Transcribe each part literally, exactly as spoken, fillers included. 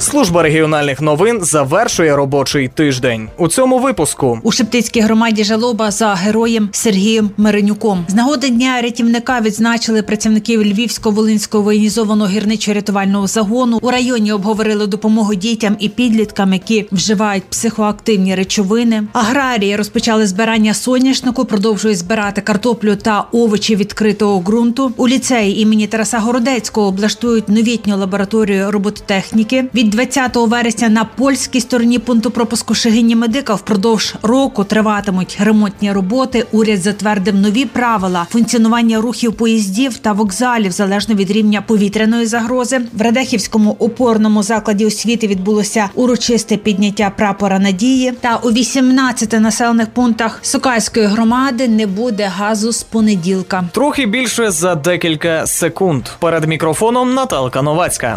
Служба регіональних новин завершує робочий тиждень. У цьому випуску. У Шептицькій громаді жалоба за героєм Сергієм Миронюком. З нагоди Дня рятівника відзначили працівників Львівсько-Волинського воєнізованого гірничо-рятувального загону. У районі обговорили допомогу дітям і підліткам, які вживають психоактивні речовини. Аграрії розпочали збирання соняшнику, продовжують збирати картоплю та овочі відкритого ґрунту. У ліцеї імені Тараса Городецького облаштують новітню лабораторію робототехніки. Від двадцятого вересня на польській стороні пункту пропуску Шегині-Медика впродовж року триватимуть ремонтні роботи. Уряд затвердив нові правила функціонування рухів поїздів та вокзалів залежно від рівня повітряної загрози. В Радехівському опорному закладі освіти відбулося урочисте підняття прапора надії. Та у вісімнадцяти населених пунктах Сокальської громади не буде газу з понеділка. Трохи більше за декілька секунд. Перед мікрофоном Наталка Новацька.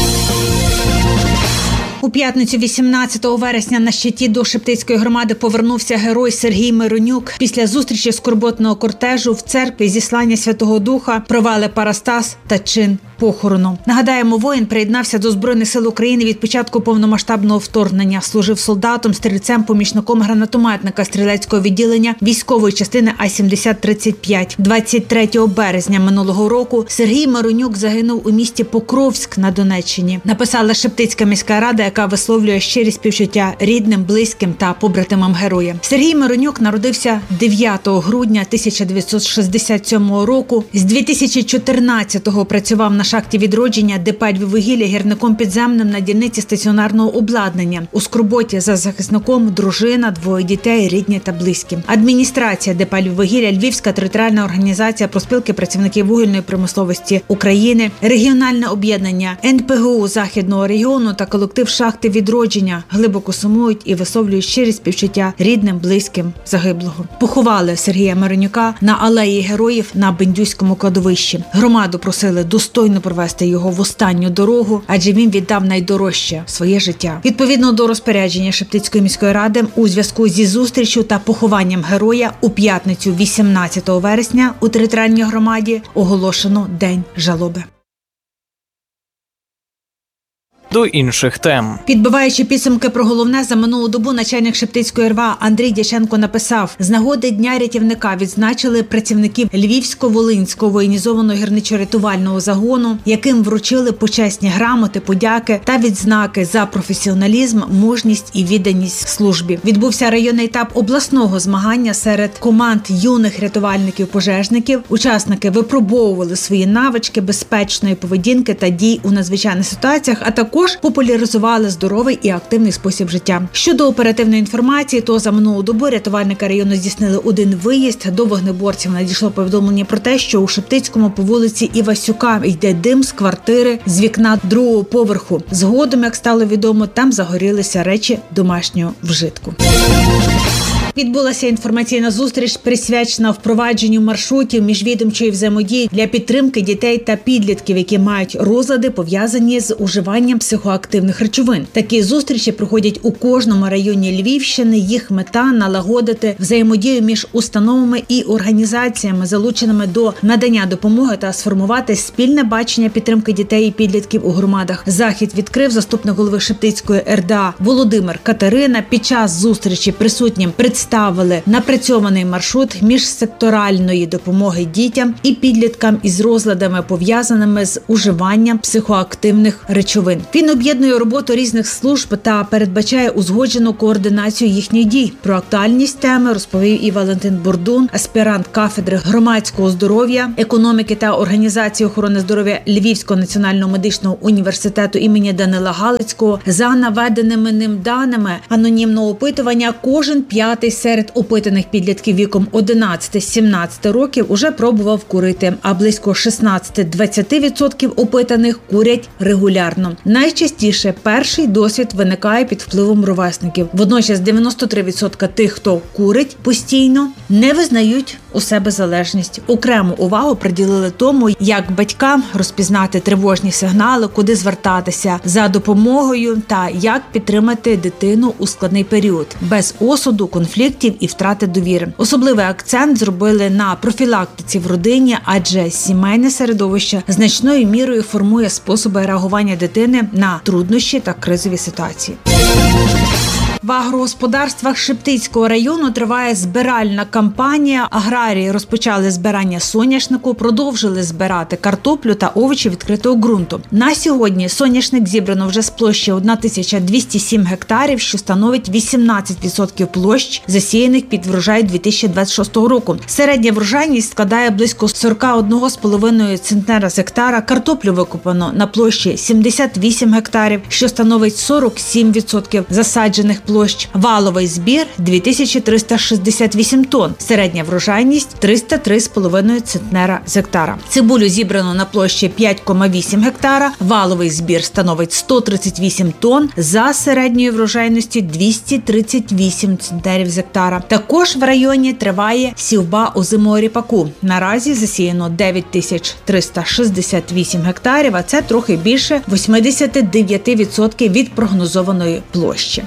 У п'ятницю вісімнадцятого вересня на щиті до Шептицької громади повернувся герой Сергій Миронюк. Після зустрічі скорботного кортежу в церкві зіслання Святого Духа провели парастас та чин похорону. Нагадаємо, воїн приєднався до Збройних сил України від початку повномасштабного вторгнення. Служив солдатом, стрільцем, помічником гранатометника стрілецького відділення військової частини А сімдесят тридцять п'ять. двадцять третього березня минулого року Сергій Миронюк загинув у місті Покровськ на Донеччині. Написала Шептицька міська рада, яка висловлює щирі співчуття рідним, близьким та побратимам героя. Сергій Миронюк народився дев'ятого грудня тисяча дев'ятсот шістдесят сьомого року. З дві тисячі чотирнадцятого працював на шахті відродження ДП «Львіввугілля» гірником підземним на дільниці стаціонарного обладнання. У скорботі за захисником дружина, двоє дітей, рідні та близькі. Адміністрація ДП «Львіввугілля», Львівська територіальна організація профспілки працівників вугільної промисловості України, регіональне об'єднання ен пе ге у Західного регіону та колектив шахти відродження глибоко сумують і висловлюють щирі співчуття рідним, близьким загиблого. Поховали Сергія Миронюка на алеї героїв на Бендюському кладовищі. Громаду просили достойно провести його в останню дорогу, адже він віддав найдорожче – своє життя. Відповідно до розпорядження Шептицької міської ради, у зв'язку зі зустрічю та похованням героя у п'ятницю вісімнадцятого вересня у територіальній громаді оголошено День жалоби. До інших тем. Підбиваючи підсумки про головне за минулу добу, начальник Шептицької ер ве а Андрій Дяченко написав: з нагоди Дня рятівника відзначили працівників Львівсько-Волинського воєнізованого гірничо-рятувального загону, яким вручили почесні грамоти, подяки та відзнаки за професіоналізм, мужність і відданість службі. Відбувся районний етап обласного змагання серед команд юних рятувальників-пожежників. Учасники випробовували свої навички безпечної поведінки та дій у надзвичайних ситуаціях, а також Також популяризували здоровий і активний спосіб життя. Щодо оперативної інформації, то за минулу добу рятувальники району здійснили один виїзд. До вогнеборців надійшло повідомлення про те, що у Шептицькому по вулиці Івасюка йде дим з квартири з вікна другого поверху. Згодом, як стало відомо, там загорілися речі домашнього вжитку. Відбулася інформаційна зустріч, присвячена впровадженню маршрутів міжвідомчої взаємодії для підтримки дітей та підлітків, які мають розлади, пов'язані з уживанням психоактивних речовин. Такі зустрічі проходять у кожному районі Львівщини. Їх мета – налагодити взаємодію між установами і організаціями, залученими до надання допомоги, та сформувати спільне бачення підтримки дітей і підлітків у громадах. Захід відкрив заступник голови Шептицької ер де а Володимир Катерина. Під час зустрічі присутнім представили Ставили напрацьований маршрут міжсекторальної допомоги дітям і підліткам із розладами, пов'язаними з уживанням психоактивних речовин. Він об'єднує роботу різних служб та передбачає узгоджену координацію їхніх дій. Про актуальність теми розповів і Валентин Бурдун, аспірант кафедри громадського здоров'я, економіки та організації охорони здоров'я Львівського національного медичного університету імені Данила Галицького. За наведеними ним даними анонімного опитування, кожен п'ятий серед опитаних підлітків віком одинадцять-сімнадцять років уже пробував курити, а близько шістнадцять-двадцять відсотків опитаних курять регулярно. Найчастіше перший досвід виникає під впливом ровесників. Водночас дев'яносто три відсотки тих, хто курить постійно, не визнають у себе залежність. Окрему увагу приділили тому, як батькам розпізнати тривожні сигнали, куди звертатися за допомогою та як підтримати дитину у складний період, без осуду, конфлікту конфліктів і втрати довіри. Особливий акцент зробили на профілактиці в родині, адже сімейне середовище значною мірою формує способи реагування дитини на труднощі та кризові ситуації. В агрогосподарствах Шептицького району триває збиральна кампанія. Аграрії розпочали збирання соняшнику, продовжили збирати картоплю та овочі відкритого ґрунту. На сьогодні соняшник зібрано вже з площі тисяча двісті сім гектарів, що становить вісімнадцять відсотків площ, засіяних під врожай дві тисячі двадцять шостого року. Середня врожайність складає близько сорок один цілих п'ять десятих центнера з гектара. Картоплю викопано на площі сімдесят вісім гектарів, що становить сорок сім відсотків засаджених площ. Валовий збір – дві тисячі триста шістдесят вісім тонн. Середня врожайність – триста три цілих п'ять десятих центнера з гектара. Цибулю зібрано на площі п'ять цілих вісім гектара. Валовий збір становить сто тридцять вісім тонн. За середньою врожайністю – двісті тридцять вісім центнерів з гектара. Також в районі триває сівба озимого ріпаку. Наразі засіяно дев'ять тисяч триста шістдесят вісім гектарів, а це трохи більше вісімдесят дев'ять відсотків від прогнозованої площі.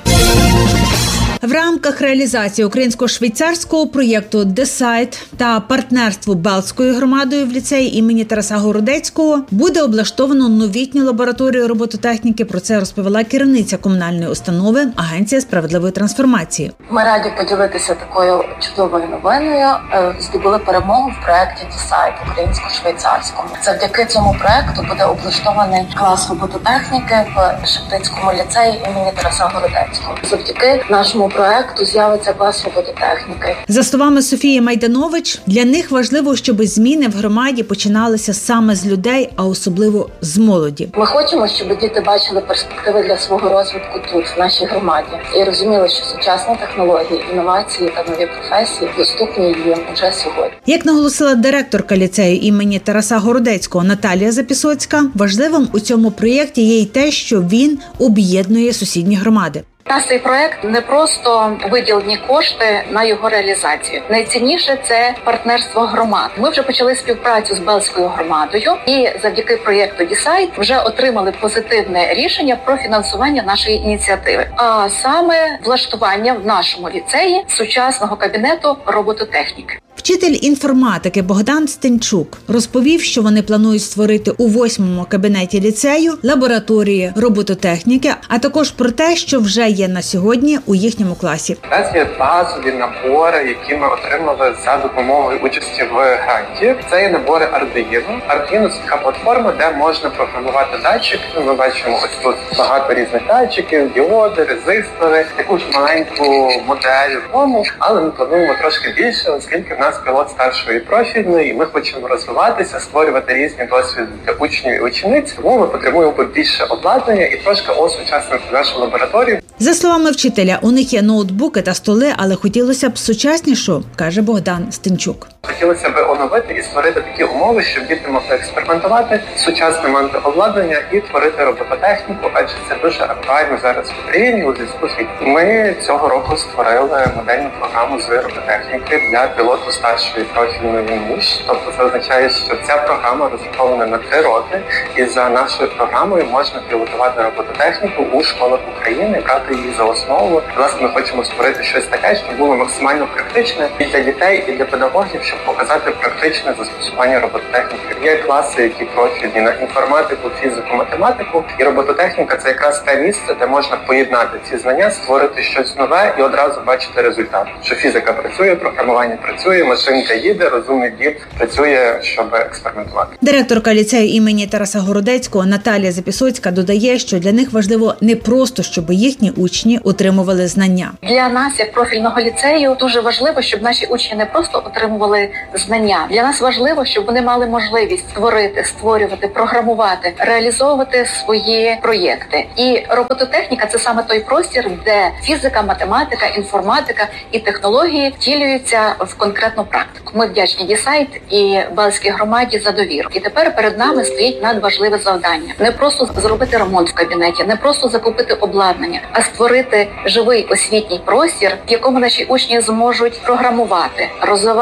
В рамках реалізації українсько-швейцарського проєкту «Десайт» та партнерству Балтською громадою в ліцеї імені Тараса Городецького буде облаштовано новітню лабораторію робототехніки. Про це розповіла керівниця комунальної установи Агенція справедливої трансформації. Ми раді поділитися такою чудовою новиною. Здобули перемогу в проєкті «Десайт» українсько-швейцарському. Завдяки цьому проєкту буде облаштований клас робототехніки в Шептицькому ліцеї імені Тараса Городецького. Завдяки нашому проекту з'явиться клас робототехніки. За словами Софії Майданович, для них важливо, щоб зміни в громаді починалися саме з людей, а особливо з молоді. Ми хочемо, щоб діти бачили перспективи для свого розвитку тут, в нашій громаді, і розуміли, що сучасні технології, інновації та нові професії доступні їм вже сьогодні. Як наголосила директорка ліцею імені Тараса Городецького Наталія Запісоцька, важливим у цьому проєкті є й те, що він об'єднує сусідні громади. У нас цей проект не просто виділені кошти на його реалізацію. Найцінніше – це партнерство громад. Ми вже почали співпрацю з Балтською громадою і завдяки проєкту «Десайт» вже отримали позитивне рішення про фінансування нашої ініціативи. А саме влаштування в нашому ліцеї сучасного кабінету робототехніки. Вчитель інформатики Богдан Стенчук розповів, що вони планують створити у восьмому кабінеті ліцею лабораторії робототехніки, а також про те, що вже є на сьогодні у їхньому класі. У нас є базові набори, які ми отримали за допомогою участі в гранті. Це є набори Arduino. Arduino – це така платформа, де можна програмувати датчик. Ми бачимо ось тут багато різних датчиків, діоди, резистори, таку ж маленьку модель дому, але ми плануємо трошки більше, оскільки в нас пілот старшої профільної, і ми хочемо розвиватися, створювати різні досвіди для учнів і учениць. Тому ми потребуємо більше обладнання і трошки осучаснити нашу лабораторію. За словами вчителя, у них є ноутбуки та столи, але хотілося б сучаснішого, каже Богдан Стенчук. Хотілося б оновити і створити такі умови, щоб діти могли експериментувати з сучасним обладнанням і творити робототехніку, адже це дуже актуально зараз в Україні у зв'язку з війною. Ми цього року створили модельну програму з робототехніки для пілоту старшої профільної НУШ. Тобто це означає, що ця програма розрахована на три роки, і за нашою програмою можна пілотувати робототехніку у школах України, брати її за основу. Власне, ми хочемо створити щось таке, що було максимально практичне і для дітей, і для педагогів, щоб показати практичне застосування робототехніки. Є класи, які профільні на інформатику, фізику, математику. І робототехніка – це якраз те місце, де можна поєднати ці знання, створити щось нове і одразу бачити результат. Що фізика працює, програмування працює, машинка їде, розумний дім працює, щоб експериментувати. Директорка ліцею імені Тараса Городецького Наталія Запісоцька додає, що для них важливо не просто, щоб їхні учні отримували знання. Для нас, як профільного ліцею, дуже важливо, щоб наші учні не просто отримували знання. Для нас важливо, щоб вони мали можливість створити, створювати, програмувати, реалізовувати свої проєкти. І робототехніка – це саме той простір, де фізика, математика, інформатика і технології втілюються в конкретну практику. Ми вдячні «Десайт» і Балтській громаді за довіру. І тепер перед нами стоїть надважливе завдання. Не просто зробити ремонт в кабінеті, не просто закупити обладнання, а створити живий освітній простір, в якому наші учні зможуть програмувати, розвивати інженерні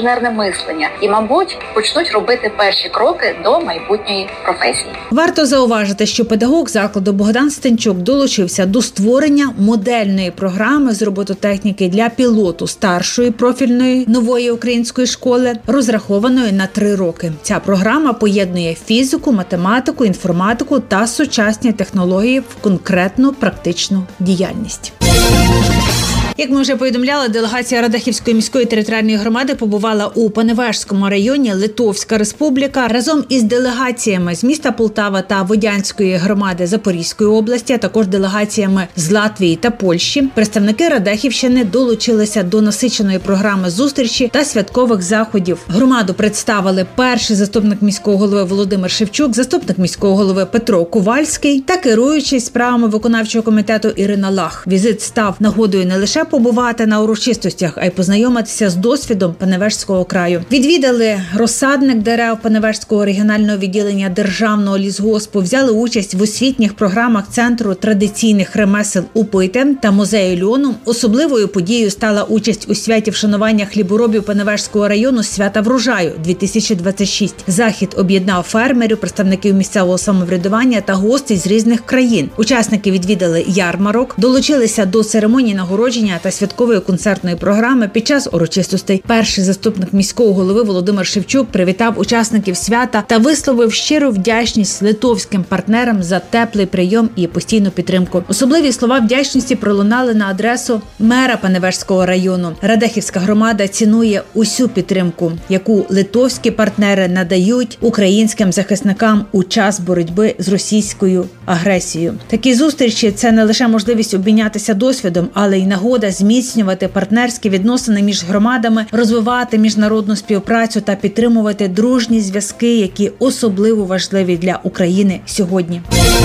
інженерне мислення і, мабуть, почнуть робити перші кроки до майбутньої професії. Варто зауважити, що педагог закладу Богдан Стенчук долучився до створення модельної програми з робототехніки для пілоту старшої профільної нової української школи, розрахованої на три роки. Ця програма поєднує фізику, математику, інформатику та сучасні технології в конкретну практичну діяльність. Як ми вже повідомляли, делегація Радехівської міської територіальної громади побувала у Паневежському районі Литовська Республіка разом із делегаціями з міста Полтава та Водянської громади Запорізької області, а також делегаціями з Латвії та Польщі. Представники Радехівщини долучилися до насиченої програми зустрічі та святкових заходів. Громаду представили перший заступник міського голови Володимир Шевчук, заступник міського голови Петро Ковальський та керуючий справами виконавчого комітету Ірина Лах. Візит став нагодою не лише побувати на урочистостях, а й познайомитися з досвідом Паневежського краю. Відвідали розсадник дерев Паневежського регіонального відділення Державного лісгоспу, взяли участь в освітніх програмах Центру традиційних ремесел «Упити» та музею льону. Особливою подією стала участь у святі вшанування хліборобів Паневежського району «Свята врожаю» дві тисячі двадцять шість. Захід об'єднав фермерів, представників місцевого самоврядування та гостей з різних країн. Учасники відвідали ярмарок, долучилися до церемонії нагородження та святкової концертної програми. Під час урочистостей перший заступник міського голови Володимир Шевчук привітав учасників свята та висловив щиру вдячність литовським партнерам за теплий прийом і постійну підтримку. Особливі слова вдячності пролунали на адресу мера Паневежського району. Радехівська громада цінує усю підтримку, яку литовські партнери надають українським захисникам у час боротьби з російською агресією. Такі зустрічі – це не лише можливість обмінятися досвідом, але й нагода зміцнювати партнерські відносини між громадами, розвивати міжнародну співпрацю та підтримувати дружні зв'язки, які особливо важливі для України сьогодні.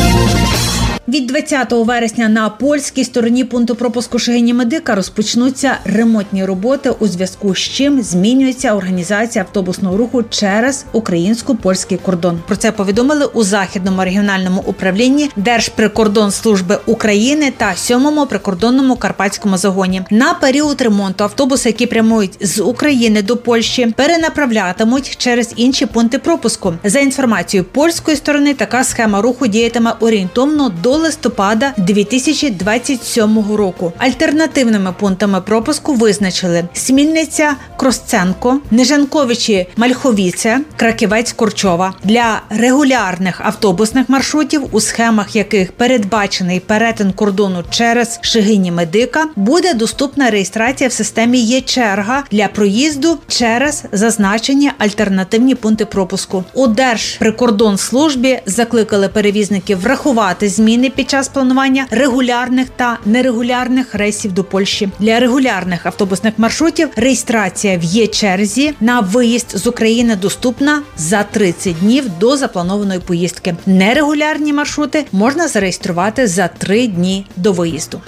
Від двадцятого вересня на польській стороні пункту пропуску Шегині-Медика розпочнуться ремонтні роботи, у зв'язку з чим змінюється організація автобусного руху через українсько-польський кордон. Про це повідомили у Західному регіональному управлінні Держприкордонслужби України та сьомому прикордонному карпатському загоні. На період ремонту автобуси, які прямують з України до Польщі, перенаправлятимуть через інші пункти пропуску. За інформацією польської сторони, така схема руху діятиме орієнтовно до листопада дві тисячі двадцять сьомого року. Альтернативними пунктами пропуску визначили Смільниця, Кросценко, Нежанковичі, Мальховіце, Краківець, Корчова. Для регулярних автобусних маршрутів, у схемах яких передбачений перетин кордону через Шегині-Медика, буде доступна реєстрація в системі «Є-черга» для проїзду через зазначені альтернативні пункти пропуску. У Держприкордонслужбі закликали перевізників врахувати зміни під час планування регулярних та нерегулярних рейсів до Польщі. Для регулярних автобусних маршрутів реєстрація в Є-черзі на виїзд з України доступна за тридцять днів до запланованої поїздки. Нерегулярні маршрути можна зареєструвати за три дні до виїзду.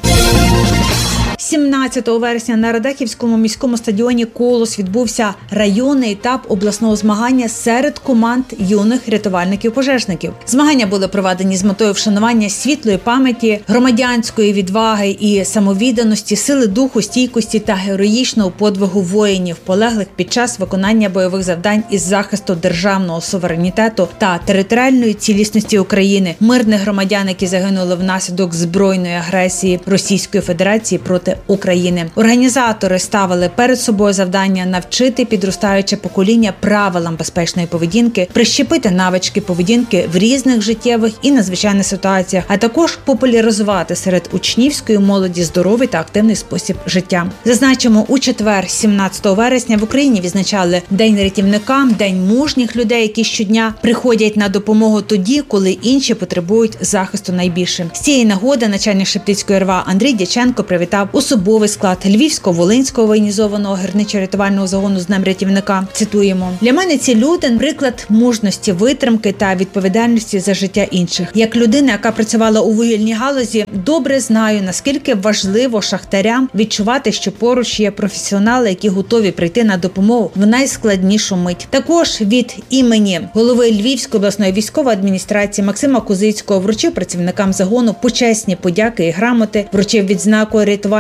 сімнадцятого вересня на Радехівському міському стадіоні «Колос» відбувся районний етап обласного змагання серед команд юних рятувальників-пожежників. Змагання були проведені з метою вшанування світлої пам'яті, громадянської відваги і самовідданості, сили духу, стійкості та героїчного подвигу воїнів, полеглих під час виконання бойових завдань із захисту державного суверенітету та територіальної цілісності України, мирних громадян, які загинули внаслідок збройної агресії Російської Федерації проти України. Організатори ставили перед собою завдання навчити підростаюче покоління правилам безпечної поведінки, прищепити навички поведінки в різних життєвих і надзвичайних ситуаціях, а також популяризувати серед учнівської молоді здоровий та активний спосіб життя. Зазначимо, у четвер, сімнадцятого вересня, в Україні відзначали День рятівника, День мужніх людей, які щодня приходять на допомогу тоді, коли інші потребують захисту найбільше. З цієї нагоди начальник Шептицької ер ве а Андрій Дяченко привітав особовий склад Львівсько-Волинського воєнізованого гірничо-рятувального загону з Днем рятівника. Цитуємо: «Для мене ці люди – приклад мужності, витримки та відповідальності за життя інших. Як людина, яка працювала у вугільній галузі, добре знаю, наскільки важливо шахтарям відчувати, що поруч є професіонали, які готові прийти на допомогу в найскладнішу мить». Також від імені голови Львівської обласної військової адміністрації Максима Кузицького вручив працівникам загону почесні подяки і грамоти, вручив відзнаку рятувальників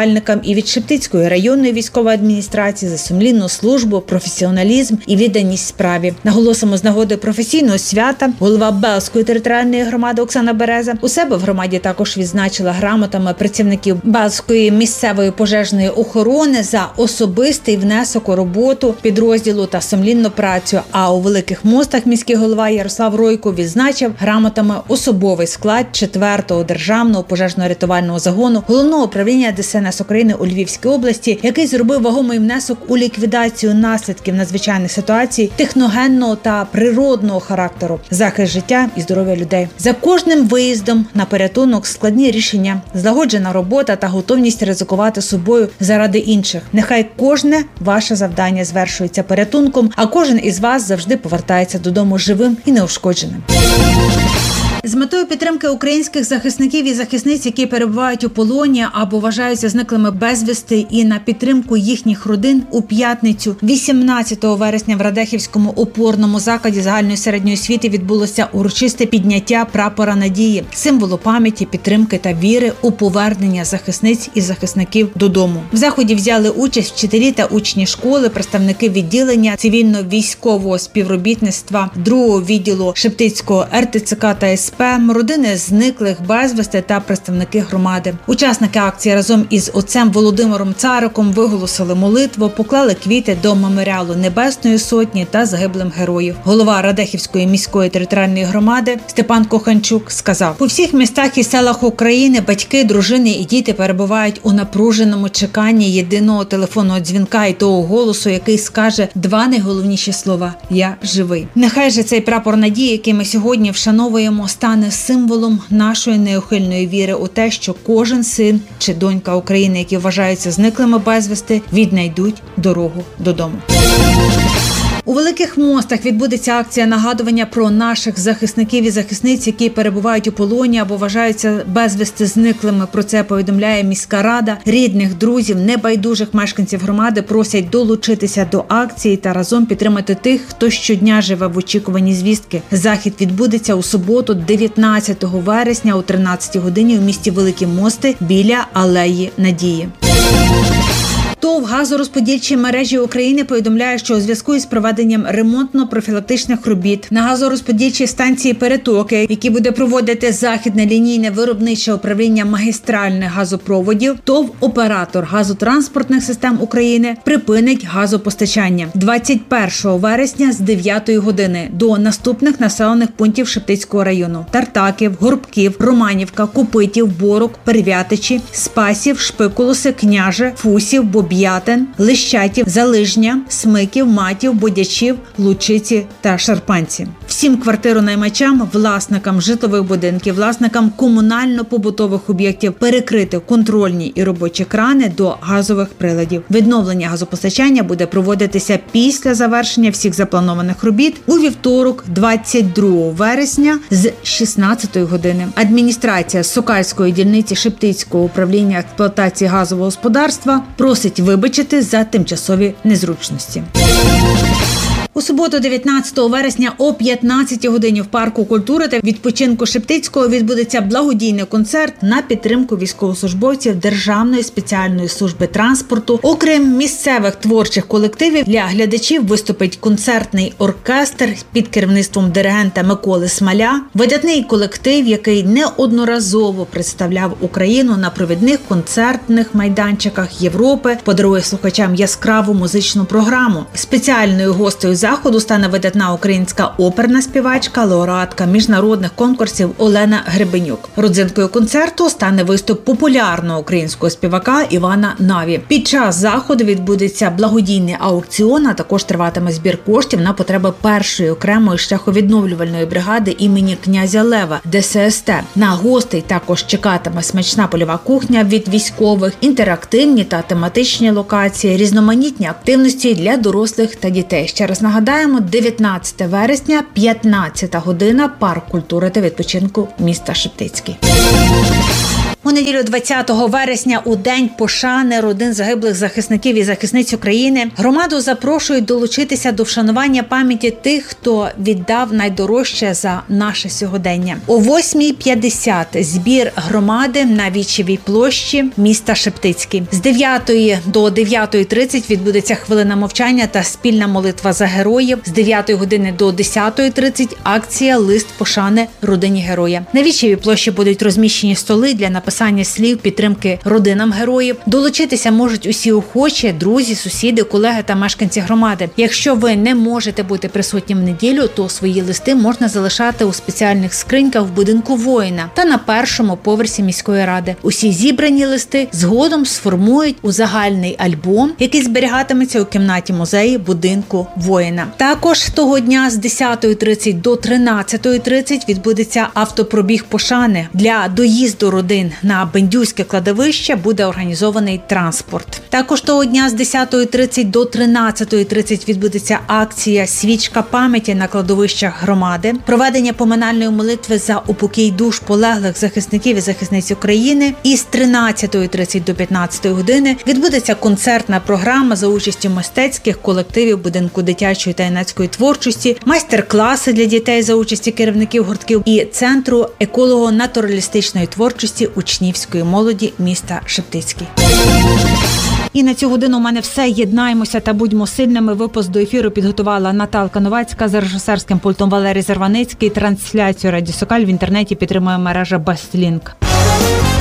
рятувальникам і від Шептицької районної військової адміністрації за сумлінну службу, професіоналізм і відданість справі. Наголосимо з нагоди професійного свята голова Белзької територіальної громади Оксана Береза у себе в громаді також відзначила грамотами працівників Белзької місцевої пожежної охорони за особистий внесок у роботу підрозділу та сумлінну працю. А у Великих Мостах міський голова Ярослав Ройко відзначив грамотами особовий склад четвертого державного пожежно-рятувального загону Головного управління Де Ес Ен Ес України у Львівській області, який зробив вагомий внесок у ліквідацію наслідків надзвичайних ситуацій техногенного та природного характеру, захист життя і здоров'я людей. За кожним виїздом на порятунок складні рішення, злагоджена робота та готовність ризикувати собою заради інших. Нехай кожне ваше завдання звершується порятунком, а кожен із вас завжди повертається додому живим і неушкодженим. З метою підтримки українських захисників і захисниць, які перебувають у полоні або вважаються зниклими безвісти, і на підтримку їхніх родин у п'ятницю, вісімнадцятого вересня, в Радехівському опорному закладі загальної середньої освіти відбулося урочисте підняття прапора надії, символу пам'яті, підтримки та віри у повернення захисниць і захисників додому. В заході взяли участь вчителі та учні школи, представники відділення цивільно-військового співробітництва другого відділу Шептицького ер те це ка та ес пе, родини зниклих безвісти та представники громади. Учасники акції разом із отцем Володимиром Цариком виголосили молитву, поклали квіти до меморіалу Небесної Сотні та загиблим героїв. Голова Радехівської міської територіальної громади Степан Коханчук сказав: "По всіх містах і селах України батьки, дружини і діти перебувають у напруженому чеканні єдиного телефонного дзвінка і того голосу, який скаже два найголовніші слова: "Я живий". Нехай же цей прапор надії, який ми сьогодні вшановуємо, стане символом нашої неухильної віри у те, що кожен син чи донька України, які вважаються зниклими безвісти, віднайдуть дорогу додому. У Великих Мостах відбудеться акція нагадування про наших захисників і захисниць, які перебувають у полоні або вважаються безвісти зниклими. Про це повідомляє міська рада. Рідних, друзів, небайдужих мешканців громади просять долучитися до акції та разом підтримати тих, хто щодня живе в очікуванні звістки. Захід відбудеться у суботу, дев'ятнадцятого вересня о тринадцятій годині у місті Великі Мости біля Алеї Надії. ТОВ «Газорозподільчі мережі України» повідомляє, що у зв'язку із проведенням ремонтно-профілактичних робіт на газорозподільчій станції «Перетоки», які буде проводити Західне лінійне виробниче управління магістральних газопроводів, ТОВ «Оператор газотранспортних систем України» припинить газопостачання двадцять першого вересня з дев'ятої години до наступних населених пунктів Шептицького району: Тартаків, Горбків, Романівка, Копитів, Борок, Перв'ятичі, Спасів, Шпикулоси, Княже, Фусів, Бобів, Б'ятин, Лищатів, Залижня, Смиків, Матів, Бодячів, Лучиці та Шарпанці. Всім квартиронаймачам, власникам житлових будинків, власникам комунально-побутових об'єктів перекрити контрольні і робочі крани до газових приладів. Відновлення газопостачання буде проводитися після завершення всіх запланованих робіт у вівторок, двадцять другого вересня з шістнадцятої години. Адміністрація Сокальської дільниці Шептицького управління експлуатації газового господарства просить вибачити за тимчасові незручності. У суботу, дев'ятнадцятого вересня о п'ятнадцятій годині в парку культури та відпочинку Шептицького відбудеться благодійний концерт на підтримку військовослужбовців Державної спеціальної служби транспорту. Окрім місцевих творчих колективів, для глядачів виступить концертний оркестр під керівництвом диригента Миколи Смаля, видатний колектив, який неодноразово представляв Україну на провідних концертних майданчиках Європи, подарує слухачам яскраву музичну програму. Спеціальною гостею заходу стане видатна українська оперна співачка, лауреатка міжнародних конкурсів Олена Гребенюк. Родзинкою концерту стане виступ популярного українського співака Івана Наві. Під час заходу відбудеться благодійний аукціон, а також триватиме збір коштів на потреби першої окремої шляховідновлювальної бригади імені князя Лева Де Ес Ес Те. На гостей також чекатиме смачна польова кухня від військових, інтерактивні та тематичні локації, різноманітні активності для дорослих та дітей. Ще раз нагадаємо, дев'ятнадцятого вересня, п'ятнадцята година, парк культури та відпочинку міста Шептицький. У неділю двадцятого вересня, у День пошани родин загиблих захисників і захисниць України, громаду запрошують долучитися до вшанування пам'яті тих, хто віддав найдорожче за наше сьогодення. О восьмій п'ятдесят збір громади на Вічевій площі міста Шептицький. З дев'ятої до дев'ятої тридцять відбудеться хвилина мовчання та спільна молитва за героїв. З дев'ятої години до десятої тридцять акція «Лист пошани родині героя». На Вічевій площі будуть розміщені столи для написання слів підтримки родинам героїв. Долучитися можуть усі охочі, друзі, сусіди, колеги та мешканці громади. Якщо ви не можете бути присутнім в неділю, то свої листи можна залишати у спеціальних скриньках в будинку воїна та на першому поверсі міської ради. Усі зібрані листи згодом сформують у загальний альбом, який зберігатиметься у кімнаті музею будинку воїна. Також того дня з десятої тридцять до тринадцятої тридцять відбудеться автопробіг пошани. Для доїзду родин на Бендюське кладовище буде організований транспорт. Також того дня з десятої тридцять до тринадцятої тридцять відбудеться акція «Свічка пам'яті» на кладовищах громади, проведення поминальної молитви за упокій душ полеглих захисників і захисниць України. І з тринадцятої тридцять до п'ятнадцятої години відбудеться концертна програма за участю мистецьких колективів будинку дитячої та юнацької творчості, майстер-класи для дітей за участі керівників гуртків і Центру еколого-натуралістичної творчості учнівської молоді міста Шептицький. І на цю годину у мене все. Єднаємося та будьмо сильними. Випуск до ефіру підготувала Наталка Новацька, за режисерським пультом Валерій Зарваницький. Трансляцію Радіо Сокаль в інтернеті підтримує мережа Бастлінк.